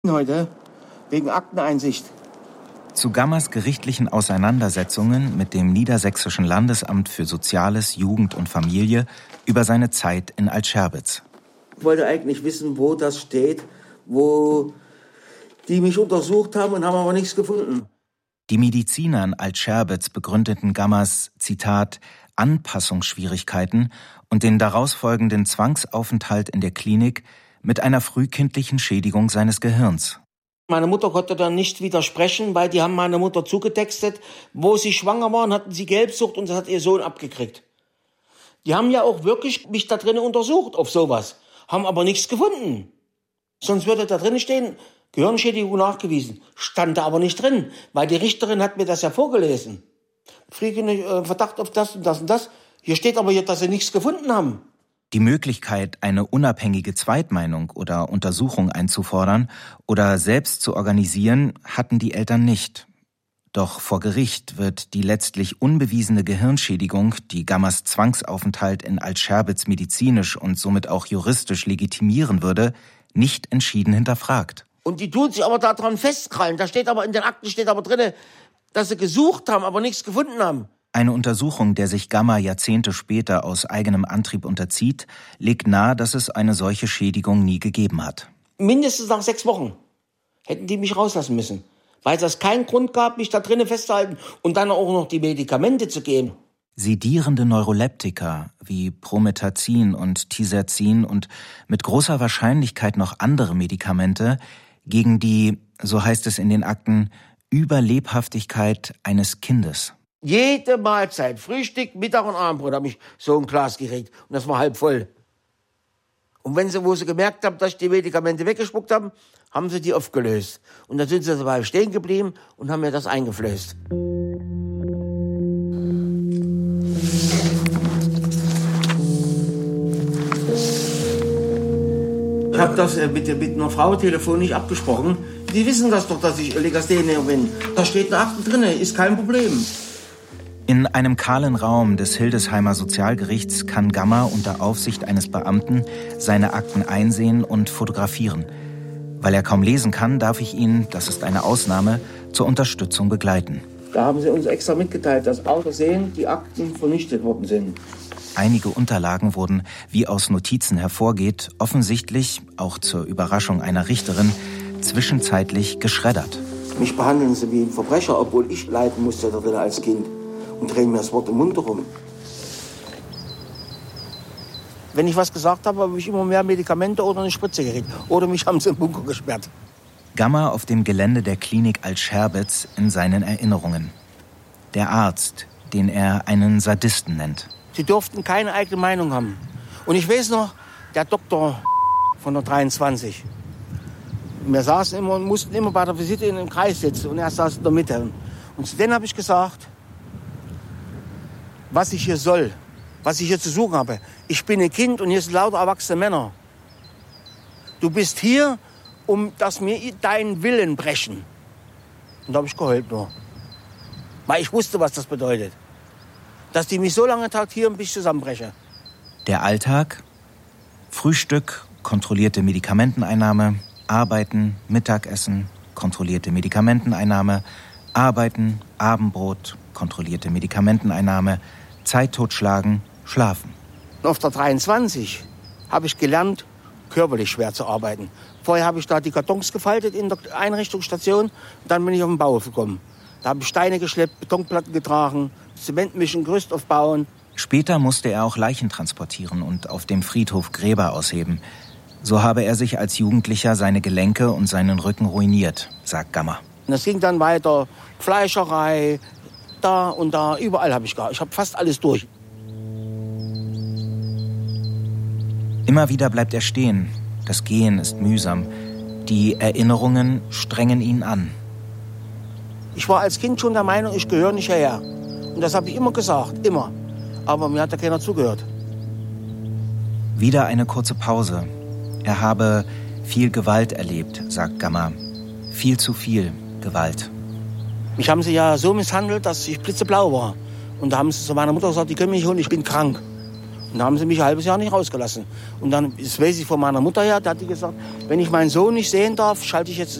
Heute wegen Akteneinsicht. Zu Gammas gerichtlichen Auseinandersetzungen mit dem Niedersächsischen Landesamt für Soziales, Jugend und Familie über seine Zeit in Altscherbitz. Ich wollte eigentlich wissen, wo das steht, wo die mich untersucht haben und haben aber nichts gefunden. Die Mediziner in Altscherbitz begründeten Gammas, Zitat, Anpassungsschwierigkeiten und den daraus folgenden Zwangsaufenthalt in der Klinik mit einer frühkindlichen Schädigung seines Gehirns. Meine Mutter konnte dann nicht widersprechen, weil die haben meine Mutter zugetextet. Wo sie schwanger waren, hatten sie Gelbsucht und das hat ihr Sohn abgekriegt. Die haben ja auch wirklich mich da drinnen untersucht auf sowas, haben aber nichts gefunden. Sonst würde da drinnen stehen, Gehirnschädigung nachgewiesen. Stand da aber nicht drin, weil die Richterin hat mir das ja vorgelesen. Verdacht auf das und das und das. Hier steht aber, dass sie nichts gefunden haben. Die Möglichkeit, eine unabhängige Zweitmeinung oder Untersuchung einzufordern oder selbst zu organisieren, hatten die Eltern nicht. Doch vor Gericht wird die letztlich unbewiesene Gehirnschädigung, die Gammas Zwangsaufenthalt in Altscherbitz medizinisch und somit auch juristisch legitimieren würde, nicht entschieden hinterfragt. Und die tun sich aber daran festkrallen. Da steht aber in den Akten drin, dass sie gesucht haben, aber nichts gefunden haben. Eine Untersuchung, der sich Gamma Jahrzehnte später aus eigenem Antrieb unterzieht, legt nahe, dass es eine solche Schädigung nie gegeben hat. Mindestens nach 6 Wochen hätten die mich rauslassen müssen, weil es keinen Grund gab, mich da drinnen festzuhalten und dann auch noch die Medikamente zu geben. Sedierende Neuroleptika wie Promethazin und Tiserzin und mit großer Wahrscheinlichkeit noch andere Medikamente gegen die, so heißt es in den Akten, Überlebhaftigkeit eines Kindes. Jede Mahlzeit, Frühstück, Mittag und Abendbrot, habe ich so ein Glas gekriegt. Und das war halb voll. Und wo sie gemerkt haben, dass ich die Medikamente weggespuckt habe, haben sie die aufgelöst. Und dann sind sie dabei stehen geblieben und haben mir das eingeflößt. Ich habe das mit einer Frau telefonisch abgesprochen. Die wissen das doch, dass ich Legastheniker bin. Da steht eine Akte drin, ist kein Problem. In einem kahlen Raum des Hildesheimer Sozialgerichts kann Gamma unter Aufsicht eines Beamten seine Akten einsehen und fotografieren. Weil er kaum lesen kann, darf ich ihn, das ist eine Ausnahme, zur Unterstützung begleiten. Da haben sie uns extra mitgeteilt, dass aus Versehen die Akten vernichtet worden sind. Einige Unterlagen wurden, wie aus Notizen hervorgeht, offensichtlich, auch zur Überraschung einer Richterin, zwischenzeitlich geschreddert. Mich behandeln sie wie ein Verbrecher, obwohl ich leiden musste da drin als Kind. Und drehen mir das Wort im Mund herum. Wenn ich was gesagt habe, habe ich immer mehr Medikamente oder eine Spritze gekriegt. Oder mich haben sie im Bunker gesperrt. Gamma auf dem Gelände der Klinik Altscherbitz in seinen Erinnerungen. Der Arzt, den er einen Sadisten nennt. Sie durften keine eigene Meinung haben. Und ich weiß noch, der Doktor von der 23. Wir saßen immer und mussten immer bei der Visite in einem Kreis sitzen. Und er saß in der Mitte. Und zu denen habe ich gesagt, was ich hier soll, was ich hier zu suchen habe. Ich bin ein Kind und hier sind lauter erwachsene Männer. Du bist hier, dass mir deinen Willen brechen. Und da habe ich geheult nur. Weil ich wusste, was das bedeutet. Dass die mich so lange traktieren, bis ich zusammenbreche. Der Alltag? Frühstück, kontrollierte Medikamenteneinnahme, Arbeiten, Mittagessen, kontrollierte Medikamenteneinnahme, Arbeiten, Abendbrot, kontrollierte Medikamenteneinnahme, Zeit totschlagen, schlafen. Auf der 23 habe ich gelernt, körperlich schwer zu arbeiten. Vorher habe ich da die Kartons gefaltet in der Einrichtungsstation. Dann bin ich auf den Bau gekommen. Da habe ich Steine geschleppt, Betonplatten getragen, Zement mischen, Gerüst aufbauen. Später musste er auch Leichen transportieren und auf dem Friedhof Gräber ausheben. So habe er sich als Jugendlicher seine Gelenke und seinen Rücken ruiniert, sagt Gamma. Und das ging dann weiter, Fleischerei, da und da, überall habe ich gehabt. Ich habe fast alles durch. Immer wieder bleibt er stehen. Das Gehen ist mühsam. Die Erinnerungen strengen ihn an. Ich war als Kind schon der Meinung, ich gehöre nicht hierher. Und das habe ich immer gesagt, immer. Aber mir hat da keiner zugehört. Wieder eine kurze Pause. Er habe viel Gewalt erlebt, sagt Gamma. Viel zu viel Gewalt. Mich haben sie ja so misshandelt, dass ich blitzeblau war. Und da haben sie zu meiner Mutter gesagt, die können mich holen, ich bin krank. Und da haben sie mich ein halbes Jahr nicht rausgelassen. Und dann, das weiß ich von meiner Mutter her, da hat die gesagt, wenn ich meinen Sohn nicht sehen darf, schalte ich jetzt